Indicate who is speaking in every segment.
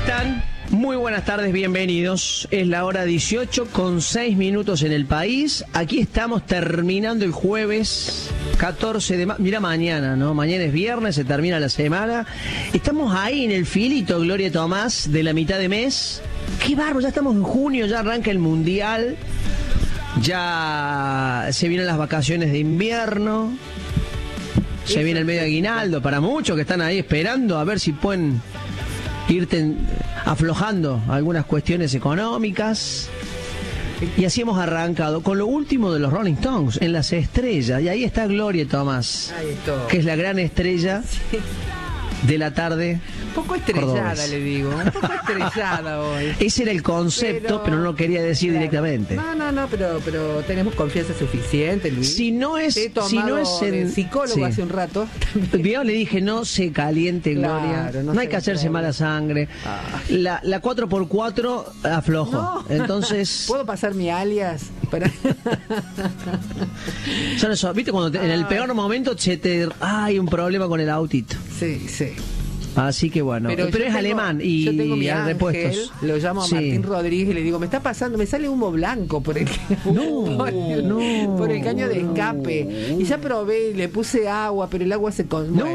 Speaker 1: están? Muy buenas tardes, bienvenidos. Es la hora 18:06 en el país. Aquí estamos terminando el jueves 14 de mayo. Mira, mañana, ¿no? Mañana es viernes, se termina la semana. Estamos ahí en el filito, Gloria Tomás, de la mitad de mes. ¡Qué bárbaro! Ya estamos en junio, ya arranca el Mundial. Ya se vienen las vacaciones de invierno. Se viene el medio aguinaldo para muchos que están ahí esperando a ver si pueden irte aflojando algunas cuestiones económicas. Y así hemos arrancado con lo último de los Rolling Stones, en Las Estrellas. Y ahí está Gloria Tomás, que es la gran estrella de la tarde.
Speaker 2: Un poco estrellada, cordobés. Le digo, un poco estrellada hoy.
Speaker 1: Ese era el concepto, pero no lo quería decir directamente.
Speaker 2: No, pero tenemos confianza suficiente, Luis.
Speaker 1: Si no es
Speaker 2: el psicólogo hace un rato.
Speaker 1: Yo le dije, no se caliente, Gloria.
Speaker 2: Claro,
Speaker 1: no hay que hacerse mala sangre. La 4x4 aflojo.
Speaker 2: No.
Speaker 1: Entonces.
Speaker 2: ¿Puedo pasar mi alias? Para...
Speaker 1: Son eso, ¿viste? Cuando en el peor momento hay un problema con el autito.
Speaker 2: Sí.
Speaker 1: Así que bueno, pero es alemán y
Speaker 2: yo tengo mi
Speaker 1: hay repuestos.
Speaker 2: Lo llamo a Martín Rodríguez y le digo, me está pasando, me sale humo blanco por el por el caño de escape. Y ya probé, le puse agua, pero el agua se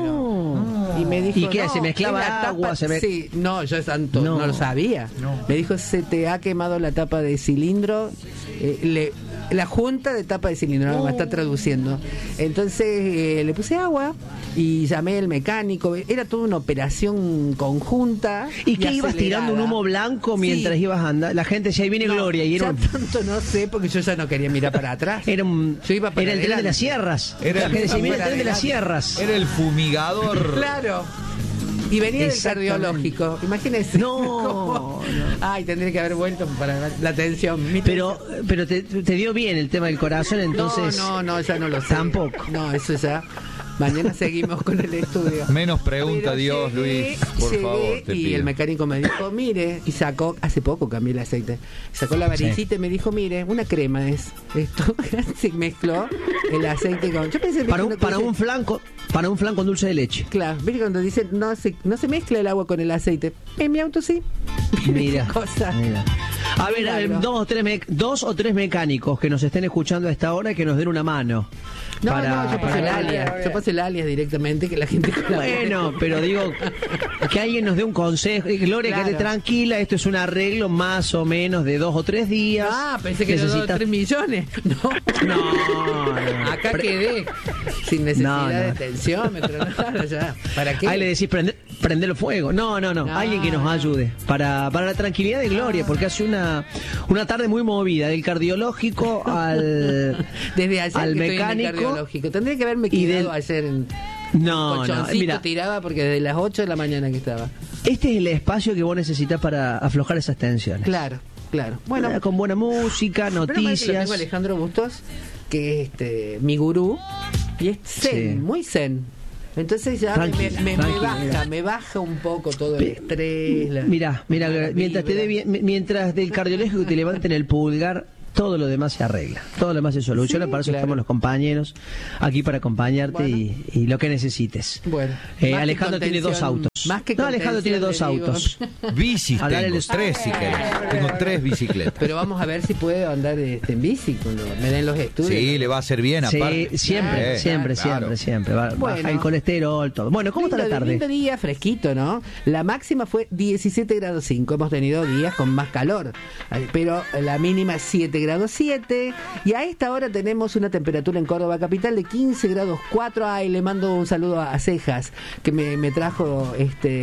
Speaker 2: y me dijo,
Speaker 1: ¿y qué? ¿Se mezclaba agua?
Speaker 2: Sí, no, yo tanto no lo sabía. Me dijo, se te ha quemado la tapa de cilindro. La junta de tapa de cilindro, me está traduciendo. Entonces le puse agua y llamé al mecánico. Era toda una operación conjunta.
Speaker 1: ¿Y qué ibas tirando un humo blanco mientras ibas a andar? La gente decía, ahí viene Gloria. Y era
Speaker 2: tanto no sé, porque yo ya no quería mirar para atrás.
Speaker 1: Yo iba para el tren de las sierras.
Speaker 3: Era
Speaker 1: el tren de las sierras.
Speaker 3: Era el fumigador.
Speaker 2: Claro. Y venía del cardiológico, imagínense.
Speaker 1: No.
Speaker 2: Ay, tendría que haber vuelto para la atención.
Speaker 1: Pero te dio bien el tema del corazón, entonces.
Speaker 2: No, ya no lo sé.
Speaker 1: Tampoco.
Speaker 2: No, eso ya. Mañana seguimos con el estudio.
Speaker 3: Menos pregunta, Dios, Luis, por favor. Te
Speaker 2: y
Speaker 3: pido.
Speaker 2: el mecánico me dijo, mire, y sacó, hace poco cambié el aceite, sacó la varicita y me dijo, mire, una crema es esto. Se mezcló el aceite con... Yo pensé
Speaker 1: para un flan con dulce de leche.
Speaker 2: Claro, viste cuando dicen no se mezcla el agua con el aceite. En mi auto sí.
Speaker 1: Mira.
Speaker 2: Mira.
Speaker 1: A ver, dos o tres mecánicos que nos estén escuchando a esta hora y que nos den una mano.
Speaker 2: Yo puse el alias. Yo puse el alias directamente, que la gente...
Speaker 1: Bueno, pero digo, que alguien nos dé un consejo. Gloria, quédate tranquila, esto es un arreglo más o menos de 2 o 3 días.
Speaker 2: Pensé que era 2 o 3 millones. No. Acá quedé sin necesidad de tensiómetro, nada ya. ¿Para qué?
Speaker 1: Ahí le decís, prender el fuego. No. Alguien que nos ayude para la tranquilidad de Gloria, porque hace una tarde muy movida, del cardiológico
Speaker 2: desde ayer
Speaker 1: al
Speaker 2: que
Speaker 1: mecánico.
Speaker 2: Tendría que haberme quedado ayer en colchoncito tiraba, porque desde las 8 de la mañana que estaba.
Speaker 1: Este es el espacio que vos necesitas para aflojar esas tensiones.
Speaker 2: Claro. Bueno,
Speaker 1: con buena música, noticias.
Speaker 2: Lo tengo Alejandro Bustos, que es mi gurú, y es zen, muy zen. Entonces ya me baja un poco todo el estrés.
Speaker 1: Mira, mientras del cardiológico te levanten el pulgar, todo lo demás se arregla, todo lo demás se soluciona. Para eso estamos los compañeros aquí para acompañarte y lo que necesites.
Speaker 2: Bueno,
Speaker 1: Alejandro tiene 2 autos. Alejandro tiene 2 autos.
Speaker 3: Bicis tengo, 3 si querés. Tengo 3 bicicletas.
Speaker 2: Pero vamos a ver si puedo andar en bici cuando me den los estudios.
Speaker 3: Sí, le va a hacer bien aparte.
Speaker 1: Siempre. Baja el colesterol, todo. Bueno, ¿cómo está la tarde?
Speaker 2: Lindo día, fresquito, ¿no? La máxima fue 17 grados 5. Hemos tenido días con más calor, pero la mínima 7 grados 7, y a esta hora tenemos una temperatura en Córdoba capital de 15 grados 4. Ay, le mando un saludo a Cejas, que me trajo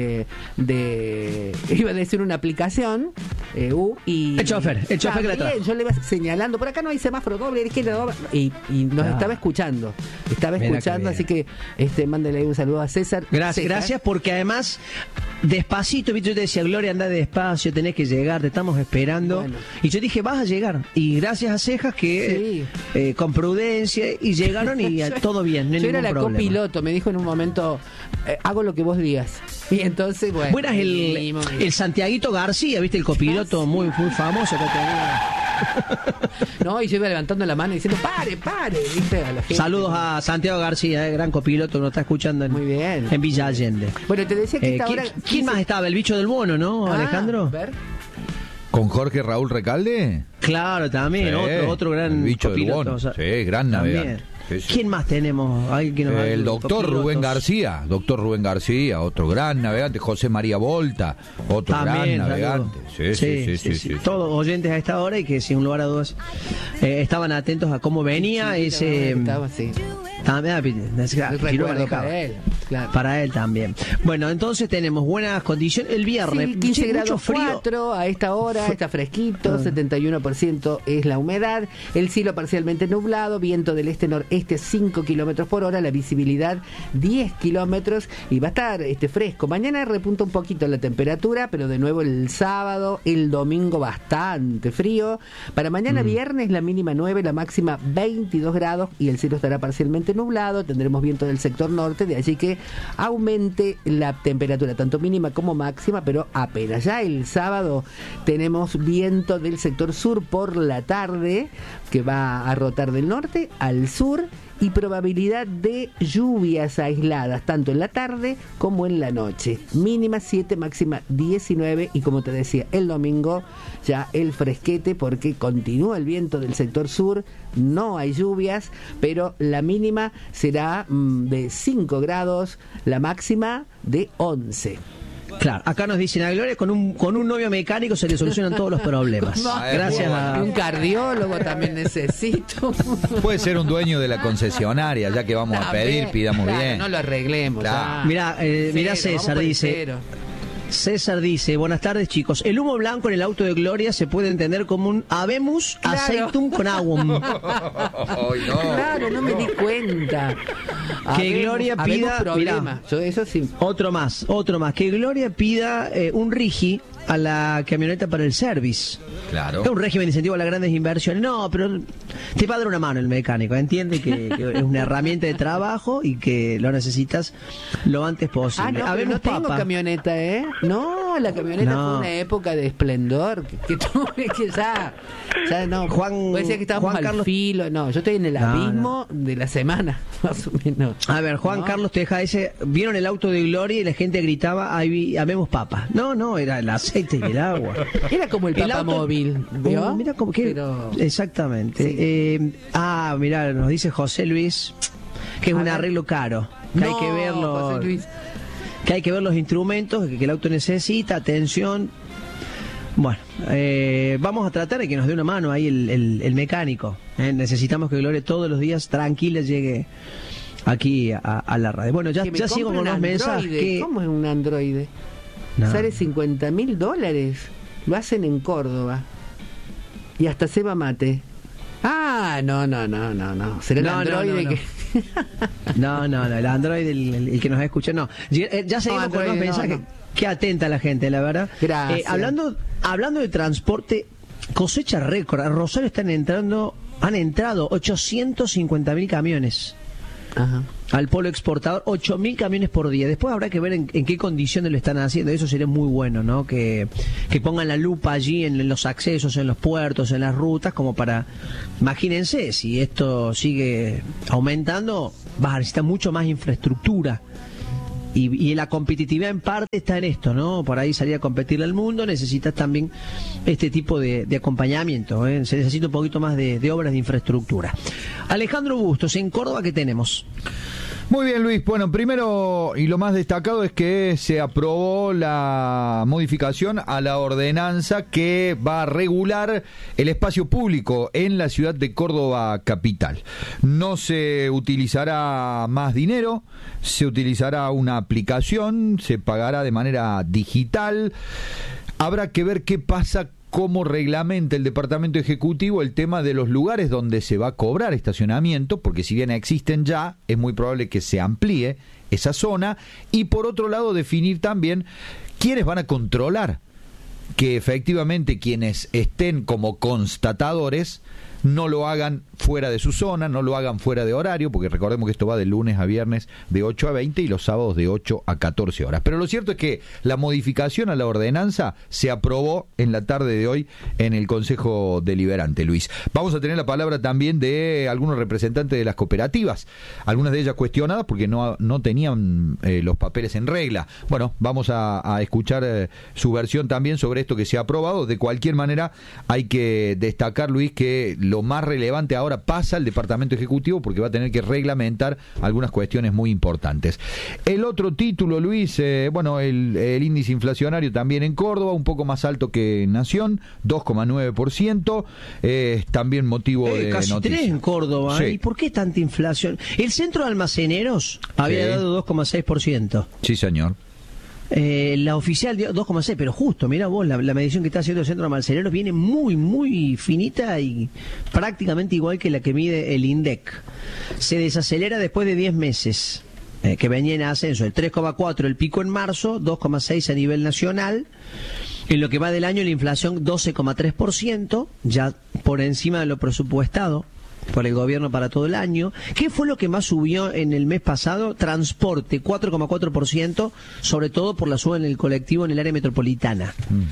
Speaker 2: iba a decir una aplicación y
Speaker 1: el chofer que la trajo.
Speaker 2: Yo le iba señalando, por acá no hay semáforo doble, izquierda doble, y nos estaba escuchando, así que mándale un saludo a César.
Speaker 1: Gracias, porque además despacito, ¿viste? Yo te decía, Gloria, anda despacio, tenés que llegar, te estamos esperando. Bueno. Y yo dije, vas a llegar. Y gracias a Cejas que con prudencia, y llegaron y todo bien. No
Speaker 2: yo era la
Speaker 1: problema.
Speaker 2: Copiloto, me dijo en un momento, hago lo que vos digas. Y entonces, bueno.
Speaker 1: El Santiaguito García, ¿viste? El copiloto muy famoso que tenía.
Speaker 2: No, y yo iba levantando la mano diciendo, pare, ¿viste? A la gente.
Speaker 1: Saludos a Santiago García, gran copiloto que nos está escuchando
Speaker 2: Muy bien.
Speaker 1: en Villa Allende.
Speaker 2: Bueno, te decía que esta hora...
Speaker 1: ¿Quién más estaba? El bicho del bono, ¿no, Alejandro?
Speaker 2: A ver.
Speaker 3: ¿Con Jorge Raúl Recalde?
Speaker 1: Claro, también,
Speaker 3: Sí,
Speaker 1: otro gran
Speaker 3: el bicho del
Speaker 1: copiloto.
Speaker 3: bono.
Speaker 1: O sea,
Speaker 3: Sí, gran navegante.
Speaker 1: también.
Speaker 3: Sí, sí.
Speaker 1: ¿Quién más tenemos?
Speaker 3: El doctor Rubén García, otro gran navegante. José María Volta, otro
Speaker 1: También,
Speaker 3: gran navegante. Sí.
Speaker 1: Todos oyentes a esta hora y que sin lugar a dudas estaban atentos a cómo venía ese...
Speaker 2: Estaba así. El recuerdo para él, claro.
Speaker 1: Para él también. Bueno, entonces tenemos buenas condiciones. El viernes,
Speaker 2: sí, 15 grados
Speaker 1: mucho frío.
Speaker 2: 4 a esta hora, está fresquito, 71% es la humedad, el cielo parcialmente nublado, viento del este-noreste a 5 kilómetros por hora, la visibilidad 10 kilómetros y va a estar fresco. Mañana repunta un poquito la temperatura, pero de nuevo el sábado, el domingo bastante frío. Para mañana viernes la mínima 9, la máxima 22 grados y el cielo estará parcialmente nublado, tendremos viento del sector norte, de allí que aumente la temperatura tanto mínima como máxima, pero apenas ya el sábado tenemos viento del sector sur por la tarde que va a rotar del norte al sur y probabilidad de lluvias aisladas tanto en la tarde como en la noche, mínima 7, máxima 19 y como te decía el domingo ya el fresquete porque continúa el viento del sector sur, no hay lluvias, pero la mínima será de 5 grados, la máxima de 11.
Speaker 1: Claro, acá nos dicen a Gloria, con un novio mecánico se le solucionan todos los problemas. Gracias a...
Speaker 2: Un cardiólogo también necesito.
Speaker 3: Puede ser un dueño de la concesionaria, ya que vamos a pedir, pidamos bien.
Speaker 2: No lo arreglemos.
Speaker 3: Claro.
Speaker 1: Mirá César dice... César dice, buenas tardes chicos, el humo blanco en el auto de Gloria se puede entender como un habemus aceitum con agua.
Speaker 2: Claro, no me di cuenta.
Speaker 1: Que Gloria pida,
Speaker 2: mirá, eso sí.
Speaker 1: Otro más, que Gloria pida un rigi a la camioneta para el service.
Speaker 3: Claro.
Speaker 1: Es un régimen de incentivo a las grandes inversiones. No, pero te va a dar una mano el mecánico. Entiende que es una herramienta de trabajo y que lo necesitas lo antes posible.
Speaker 2: No, no tengo camioneta, ¿eh? No, la camioneta fue una época de esplendor que tuve que ya no.
Speaker 1: Juan,
Speaker 2: decía que estábamos
Speaker 1: Juan Carlos...
Speaker 2: al filo. No, yo estoy en el abismo de la semana, más o menos. A
Speaker 1: ver, Juan Carlos Teja dice, vieron el auto de Gloria y la gente gritaba, amemos papas. No, era el aceite y el agua.
Speaker 2: Era como el Papa móvil, ¿vio?
Speaker 1: Mira como que... Pero... Exactamente. Sí. Mirá, nos dice José Luis que es un arreglo caro. Que hay que verlo. José Luis. Que hay que ver los instrumentos que el auto necesita, atención. Bueno, vamos a tratar de que nos dé una mano ahí el mecánico. Necesitamos que Gloria todos los días tranquila llegue aquí a la radio. Bueno, ya sigo con los mensajes.
Speaker 2: ¿Cómo es un androide? No. Sale $50,000. Lo hacen en Córdoba. Y hasta ceba mate. No. Será el androide que...
Speaker 1: No, el androide, el que nos escucha, no. Ya seguimos con los mensajes. Qué atenta la gente, la verdad.
Speaker 2: Gracias.
Speaker 1: Hablando de transporte, cosecha récord. A Rosario han entrado 850.000 camiones.
Speaker 2: Ajá.
Speaker 1: Al polo exportador, 8.000 camiones por día. Después habrá que ver en qué condiciones lo están haciendo. Eso sería muy bueno, ¿no? Que pongan la lupa allí en los accesos, en los puertos, en las rutas, como para... Imagínense, si esto sigue aumentando, vas a necesitar mucho más infraestructura. Y la competitividad en parte está en esto, ¿no? Por ahí salir a competirle al mundo, necesitas también este tipo de acompañamiento, ¿eh? Se necesita un poquito más de obras de infraestructura. Alejandro Bustos, en Córdoba, ¿qué tenemos?
Speaker 3: Muy bien, Luis. Bueno, primero y lo más destacado es que se aprobó la modificación a la ordenanza que va a regular el espacio público en la ciudad de Córdoba capital. No se utilizará más dinero, se utilizará una aplicación, se pagará de manera digital. Habrá que ver qué pasa, cómo reglamenta el Departamento Ejecutivo el tema de los lugares donde se va a cobrar estacionamiento, porque si bien existen ya, es muy probable que se amplíe esa zona, y por otro lado definir también quiénes van a controlar que efectivamente quienes estén como constatadores no lo hagan fuera de su zona, no lo hagan fuera de horario, porque recordemos que esto va de lunes a viernes de 8 a 20 y los sábados de 8 a 14 horas. Pero lo cierto es que la modificación a la ordenanza se aprobó en la tarde de hoy en el Consejo Deliberante, Luis. Vamos a tener la palabra también de algunos representantes de las cooperativas, algunas de ellas cuestionadas porque no tenían los papeles en regla. Bueno, vamos a escuchar su versión también sobre esto que se ha aprobado. De cualquier manera, hay que destacar, Luis, que lo más relevante ahora pasa al Departamento Ejecutivo porque va a tener que reglamentar algunas cuestiones muy importantes. El otro título, Luis, el índice inflacionario también en Córdoba, un poco más alto que en Nación, 2,9%, también motivo de
Speaker 1: casi
Speaker 3: noticia.
Speaker 1: 3 en Córdoba.
Speaker 3: Sí.
Speaker 1: ¿Y por qué tanta inflación? El Centro de Almaceneros había dado 2,6%.
Speaker 3: Sí, señor.
Speaker 1: La oficial dio 2,6, pero justo, mira vos, la medición que está haciendo el Centro de Almaceneros viene muy, muy finita y prácticamente igual que la que mide el INDEC. Se desacelera después de 10 meses, que venía en ascenso, el 3,4 el pico en marzo, 2,6 a nivel nacional. En lo que va del año la inflación 12,3%, ya por encima de lo presupuestado por el gobierno para todo el año. ¿Qué fue lo que más subió en el mes pasado? Transporte, 4,4%, sobre todo por la suba en el colectivo en el área metropolitana.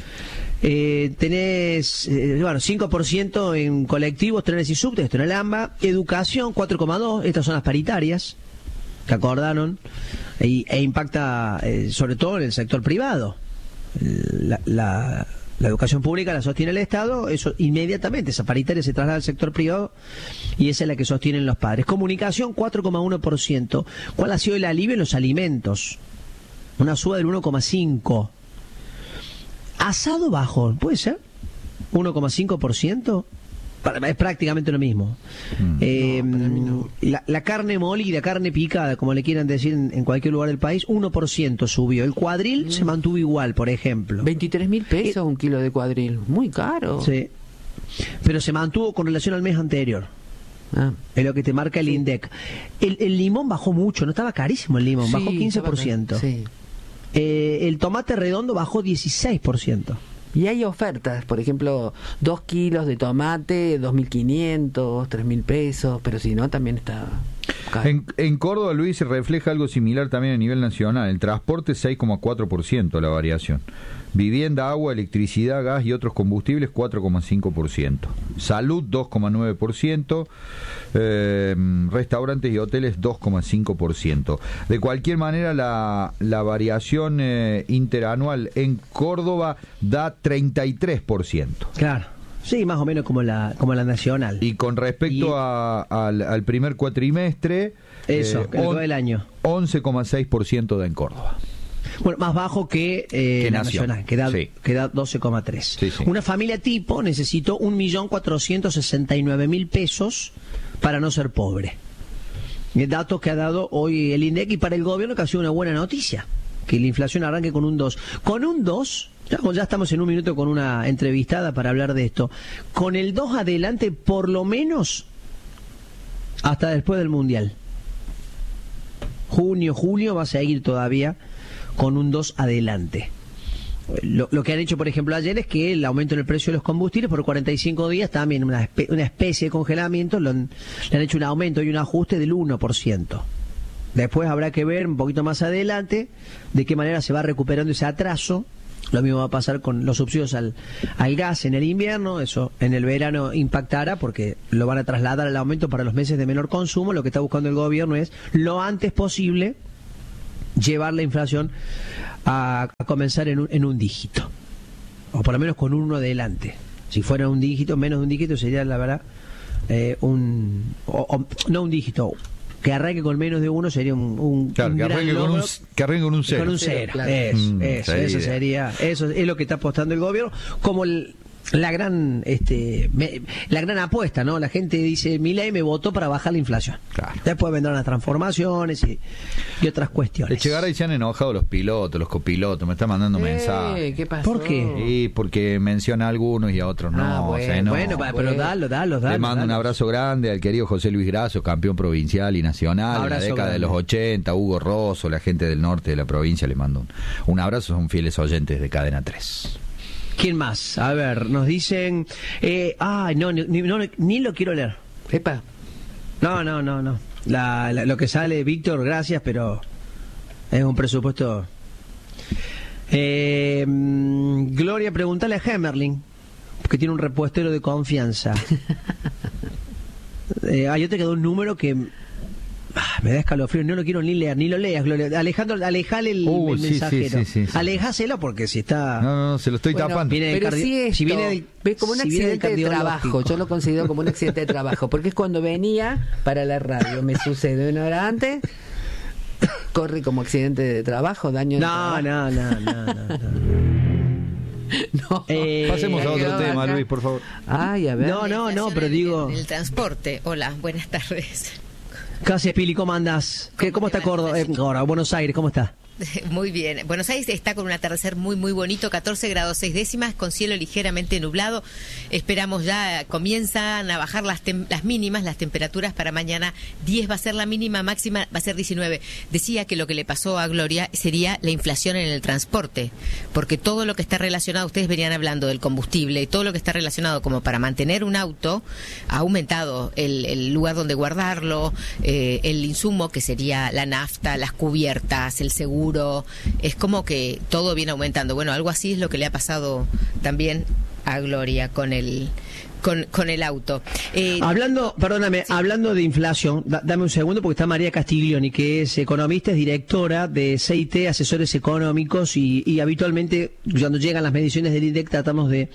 Speaker 1: Tenés 5% en colectivos, trenes y subtes, esto en el AMBA. Educación, 4,2%, estas son las paritarias que acordaron, e impacta sobre todo en el sector privado. La educación pública la sostiene el Estado, eso inmediatamente, esa paritaria se traslada al sector privado y esa es la que sostienen los padres. Comunicación, 4,1%. ¿Cuál ha sido el alivio en los alimentos? Una suba del 1,5%. Asado bajo, ¿puede ser? 1,5%. Es prácticamente lo mismo. La carne molida, carne picada, como le quieran decir en cualquier lugar del país, 1% subió. El cuadril se mantuvo igual, por ejemplo.
Speaker 2: 23.000 pesos un kilo de cuadril, muy caro.
Speaker 1: Sí, pero se mantuvo con relación al mes anterior. Es lo que te marca el INDEC. El limón bajó mucho, no estaba carísimo el limón, bajó 15%. Sí. El tomate redondo bajó 16%.
Speaker 2: Y hay ofertas, por ejemplo, 2 kilos de tomate, 2.500, 3.000 pesos, pero si no, también está caro.
Speaker 3: En Córdoba, Luis, se refleja algo similar también a nivel nacional. El transporte, 6,4% la variación. Vivienda, agua, electricidad, gas y otros combustibles, 4,5%. Salud, 2,9%. Restaurantes y hoteles, 2,5%. De cualquier manera, la variación interanual en Córdoba da 33%.
Speaker 1: Claro. Sí, más o menos como la nacional.
Speaker 3: Y con respecto al primer cuatrimestre,
Speaker 1: eso, el año,
Speaker 3: 11,6% da en Córdoba.
Speaker 1: Bueno, más bajo que la nacional, que da 12,3.
Speaker 3: Sí, sí.
Speaker 1: Una familia tipo necesitó 1.469.000 pesos para no ser pobre. El dato que ha dado hoy el INDEC, y para el gobierno que ha sido una buena noticia, que la inflación arranque con un 2. Con un 2, ya estamos en un minuto con una entrevistada para hablar de esto, con el 2 adelante por lo menos hasta después del Mundial. Junio, julio va a seguir todavía con un 2 adelante. Lo que han hecho, por ejemplo, ayer es que el aumento en el precio de los combustibles por 45 días, también una especie de congelamiento, le han hecho un aumento y un ajuste del 1%. Después habrá que ver un poquito más adelante de qué manera se va recuperando ese atraso. Lo mismo va a pasar con los subsidios al gas en el invierno, eso en el verano impactará porque lo van a trasladar al aumento para los meses de menor consumo. Lo que está buscando el gobierno es lo antes posible llevar la inflación a comenzar en un dígito, o por lo menos con un 1 adelante. Si fuera un dígito, menos de un dígito, sería la verdad no un dígito. Que arranque con menos de 1 sería un
Speaker 3: claro,
Speaker 1: un
Speaker 3: que arranque
Speaker 1: gran logro,
Speaker 3: con un 0.
Speaker 1: Con un 0,
Speaker 2: claro.
Speaker 1: Eso sería, eso es lo que está apostando el gobierno, como la gran apuesta, ¿no? La gente dice, Milei me votó para bajar la inflación.
Speaker 3: Claro.
Speaker 1: Después vendrán las transformaciones y otras cuestiones.
Speaker 3: Echegaray se han enojado los pilotos, los copilotos, me están mandando mensajes.
Speaker 2: ¿Qué pasó?
Speaker 1: ¿Por qué?
Speaker 3: Sí, porque menciona a algunos y a otros no.
Speaker 1: Pero dalo.
Speaker 3: Le mando un abrazo grande al querido José Luis Grasso, campeón provincial y nacional en la década de los 80, Hugo Rosso, la gente del norte de la provincia, le mando un abrazo, son fieles oyentes de Cadena 3.
Speaker 1: ¿Quién más? A ver, nos dicen... ni lo quiero leer.
Speaker 2: Epa.
Speaker 1: No. Lo que sale, Víctor, gracias, pero es un presupuesto... Gloria, pregúntale a Hemerling, que tiene un repuestero de confianza. Yo te quedó un número que... me da escalofrío, no lo quiero ni leer, ni lo leas, Gloria. Alejandro, alejale el mensajero. Sí. Alejáselo porque si está...
Speaker 3: No, se lo estoy tapando.
Speaker 2: Pero si viene como un accidente de trabajo, yo lo considero como un accidente de trabajo, porque es cuando venía para la radio, me sucede una hora antes, corre como accidente de trabajo, daño de trabajo. No.
Speaker 3: Pasemos a otro tema, Luis, por favor.
Speaker 2: Ay, a ver.
Speaker 1: No, pero digo...
Speaker 4: En el transporte. Hola, buenas tardes.
Speaker 1: Gracias, Pili, ¿cómo andás? ¿Cómo está Córdoba? Buenos Aires, ¿cómo está?
Speaker 4: Muy bien. Buenos Aires está con un atardecer muy muy bonito, 14 grados 6 décimas, con cielo ligeramente nublado. Esperamos ya, comienzan a bajar las mínimas, las temperaturas para mañana. 10 va a ser la mínima, máxima va a ser 19. Decía que lo que le pasó a Gloria sería la inflación en el transporte, porque todo lo que está relacionado, ustedes venían hablando del combustible, y todo lo que está relacionado como para mantener un auto, ha aumentado el lugar donde guardarlo, el insumo que sería la nafta, las cubiertas, el seguro. Es como que todo viene aumentando. Bueno, algo así es lo que le ha pasado también a Gloria con el auto.
Speaker 1: Hablando de inflación, dame un segundo porque está María Castiglioni, que es economista, es directora de CIT, Asesores Económicos, y habitualmente cuando llegan las mediciones del INDEC tratamos de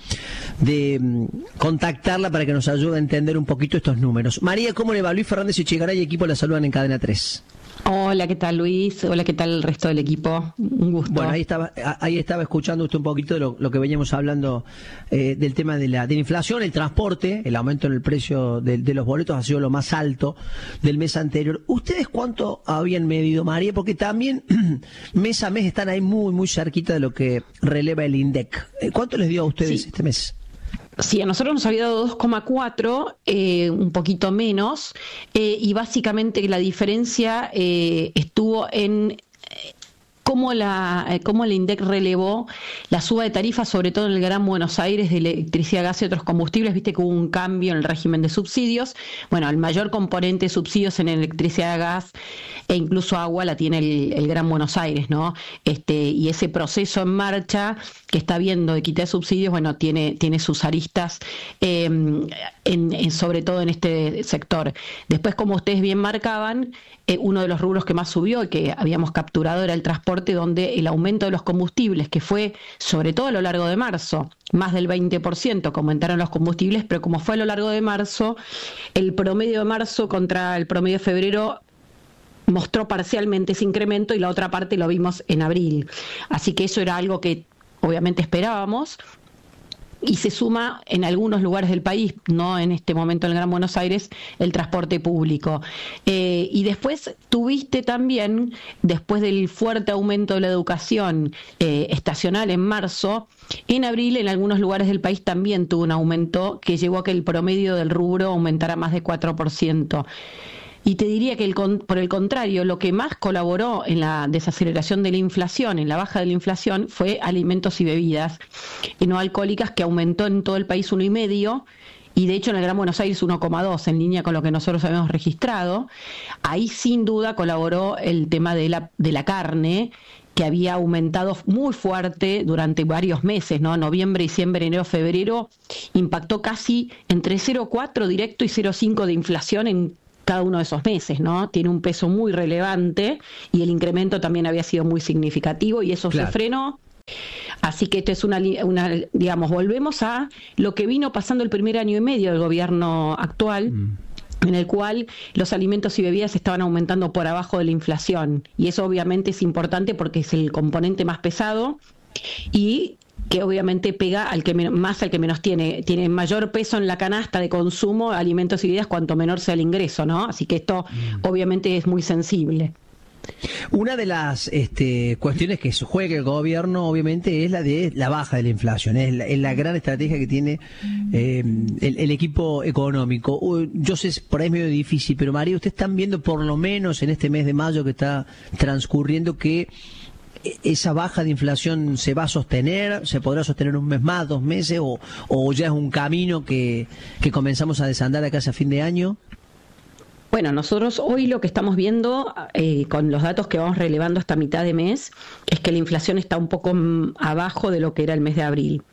Speaker 1: contactarla para que nos ayude a entender un poquito estos números. María, ¿cómo le va? Luis Fernández Echegaray y equipo la saludan en Cadena 3.
Speaker 5: Hola, ¿qué tal, Luis? Hola, ¿qué tal el resto del equipo? Un gusto.
Speaker 1: Bueno, ahí estaba escuchando usted un poquito de lo que veníamos hablando del tema de la inflación, el transporte, el aumento en el precio de los boletos ha sido lo más alto del mes anterior. ¿Ustedes cuánto habían medido, María? Porque también mes a mes están ahí muy, muy cerquita de lo que releva el INDEC. ¿Cuánto les dio a ustedes este mes?
Speaker 5: Sí, a nosotros nos había dado 2,4, un poquito menos, y básicamente la diferencia estuvo en cómo el INDEC relevó la suba de tarifas, sobre todo en el Gran Buenos Aires, de electricidad, gas y otros combustibles. Viste que hubo un cambio en el régimen de subsidios. Bueno, el mayor componente de subsidios en electricidad, gas e incluso agua la tiene el Gran Buenos Aires, ¿no? Y ese proceso en marcha que está viendo de quitar subsidios, bueno, tiene sus aristas, sobre todo en este sector. Después, como ustedes bien marcaban, uno de los rubros que más subió y que habíamos capturado era el transporte, donde el aumento de los combustibles, que fue sobre todo a lo largo de marzo, más del 20% que aumentaron los combustibles, pero como fue a lo largo de marzo, el promedio de marzo contra el promedio de febrero mostró parcialmente ese incremento y la otra parte lo vimos en abril. Así que eso era algo que obviamente esperábamos. Y se suma en algunos lugares del país, no en este momento en el Gran Buenos Aires, el transporte público. Y después tuviste también, después del fuerte aumento de la educación estacional en marzo, en abril en algunos lugares del país también tuvo un aumento que llevó a que el promedio del rubro aumentara más de 4%. Y te diría que por el contrario, lo que más colaboró en la desaceleración de la inflación, en la baja de la inflación, fue alimentos y bebidas y no alcohólicas, que aumentó en todo el país 1,5%, y de hecho en el Gran Buenos Aires 1,2%, en línea con lo que nosotros habíamos registrado. Ahí sin duda colaboró el tema de la carne, que había aumentado muy fuerte durante varios meses, ¿no? Noviembre, diciembre, enero, febrero, impactó casi entre 0,4 directo y 0,5 de inflación en cada uno de esos meses, ¿no? Tiene un peso muy relevante y el incremento también había sido muy significativo y eso se frenó. Así que esto es digamos, volvemos a lo que vino pasando el primer año y medio del gobierno actual, en el cual los alimentos y bebidas estaban aumentando por abajo de la inflación. Y eso obviamente es importante porque es el componente más pesado y que obviamente pega al que menos tiene mayor peso en la canasta de consumo, alimentos y bebidas, cuanto menor sea el ingreso, ¿no? Así que esto obviamente es muy sensible.
Speaker 1: Una de las cuestiones que juega el gobierno, obviamente, es la de la baja de la inflación. Es la gran estrategia que tiene el equipo económico. Yo sé, por ahí es medio difícil, pero María, ustedes están viendo por lo menos en este mes de mayo que está transcurriendo que ¿esa baja de inflación se va a sostener? ¿Se podrá sostener un mes más, 2 meses? ¿O ya es un camino que comenzamos a desandar acá hacia fin de año?
Speaker 5: Bueno, nosotros hoy lo que estamos viendo con los datos que vamos relevando hasta mitad de mes es que la inflación está un poco abajo de lo que era el mes de abril.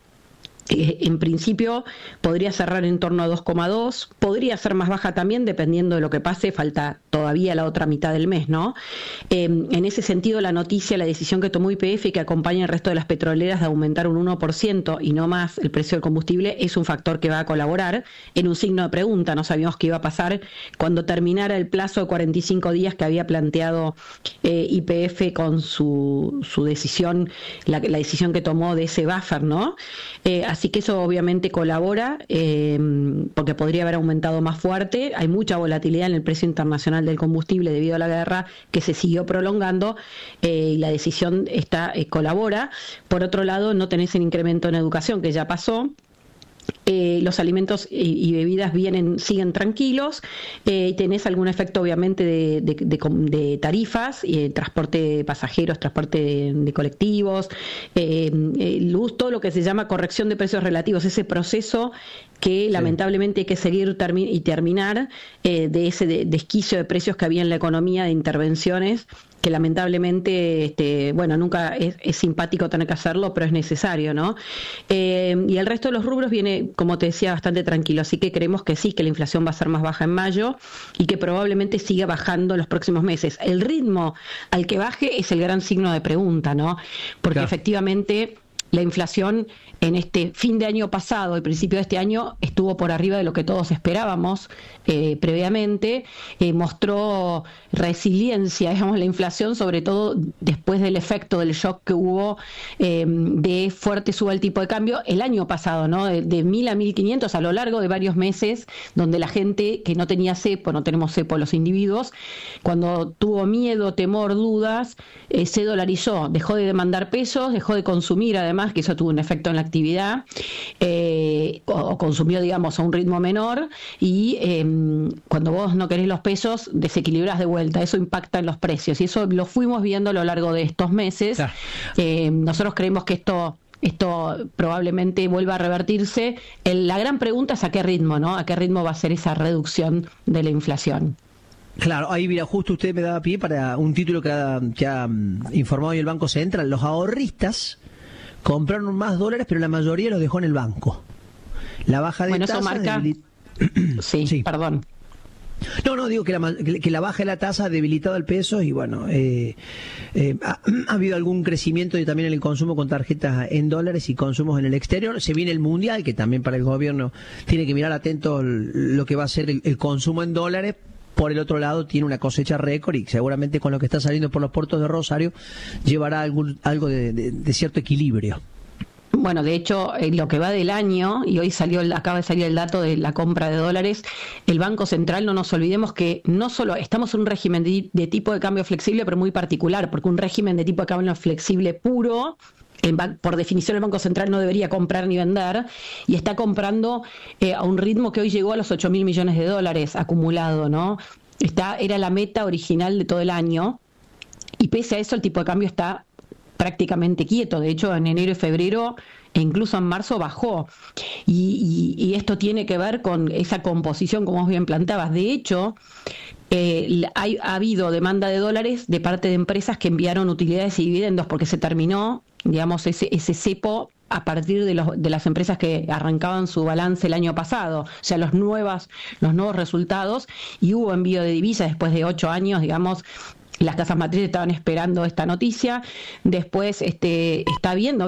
Speaker 5: En principio podría cerrar en torno a 2,2, podría ser más baja también dependiendo de lo que pase, falta todavía la otra mitad del mes, ¿no? En ese sentido la decisión que tomó YPF, que acompaña el resto de las petroleras, de aumentar un 1% y no más el precio del combustible, es un factor que va a colaborar. En un signo de pregunta, no sabíamos qué iba a pasar cuando terminara el plazo de 45 días que había planteado YPF con su decisión, la decisión que tomó de ese buffer, ¿no? Así que eso obviamente colabora porque podría haber aumentado más fuerte. Hay mucha volatilidad en el precio internacional del combustible debido a la guerra que se siguió prolongando y la decisión colabora. Por otro lado, no tenés el incremento en educación que ya pasó. Los alimentos y bebidas siguen tranquilos, tenés algún efecto obviamente de tarifas, transporte de pasajeros, transporte de colectivos, luz, todo lo que se llama corrección de precios relativos, ese proceso que lamentablemente hay que seguir y terminar de ese desquicio de precios que había en la economía, de intervenciones, que lamentablemente, nunca es simpático tener que hacerlo, pero es necesario, ¿no? Y el resto de los rubros viene, como te decía, bastante tranquilo, así que creemos que sí, que la inflación va a ser más baja en mayo y que probablemente siga bajando en los próximos meses. El ritmo al que baje es el gran signo de pregunta, ¿no? Porque efectivamente la inflación en este fin de año pasado y principio de este año estuvo por arriba de lo que todos esperábamos previamente, mostró resiliencia, digamos, la inflación, sobre todo después del efecto del shock que hubo de fuerte suba el tipo de cambio el año pasado, ¿no? De 1.000 a 1.500 a lo largo de varios meses, donde la gente que no tenía cepo, no tenemos cepo los individuos, cuando tuvo miedo, temor, dudas, se dolarizó, dejó de demandar pesos, dejó de consumir, además, que eso tuvo un efecto en la actividad, o consumió, digamos, a un ritmo menor, y cuando vos no querés los pesos, desequilibrás de vuelta, eso impacta en los precios, y eso lo fuimos viendo a lo largo de estos meses. Claro. Nosotros creemos que esto probablemente vuelva a revertirse. La gran pregunta es a qué ritmo, ¿no? A qué ritmo va a ser esa reducción de la inflación.
Speaker 1: Claro, ahí mira, justo usted me daba pie para un título que ha informado hoy el Banco Central. Los ahorristas compraron más dólares, pero la mayoría los dejó en el banco. La baja de tasa...
Speaker 5: Eso marca... sí, perdón.
Speaker 1: No, digo que la baja de la tasa ha debilitado el peso y bueno, ha habido algún crecimiento también en el consumo con tarjetas en dólares y consumos en el exterior. Se viene el Mundial, que también para el gobierno tiene que mirar atento lo que va a ser el consumo en dólares. Por el otro lado, tiene una cosecha récord y seguramente con lo que está saliendo por los puertos de Rosario llevará algo de cierto equilibrio.
Speaker 5: Bueno, de hecho, lo que va del año, y hoy acaba de salir el dato de la compra de dólares, el Banco Central, no nos olvidemos que no solo estamos en un régimen de tipo de cambio flexible, pero muy particular, porque un régimen de tipo de cambio flexible puro, por definición el Banco Central no debería comprar ni vender, y está comprando a un ritmo que hoy llegó a los 8.000 millones de dólares acumulado, ¿no? Era la meta original de todo el año, y pese a eso el tipo de cambio está prácticamente quieto. De hecho, en enero y febrero e incluso en marzo bajó, y esto tiene que ver con esa composición, como vos bien planteabas. De hecho, ha habido demanda de dólares de parte de empresas que enviaron utilidades y dividendos porque se terminó, digamos, ese cepo a partir de las empresas que arrancaban su balance el año pasado, o sea, los nuevos resultados, y hubo envío de divisas después de 8 años, digamos. Las casas matrices estaban esperando esta noticia. Después está viendo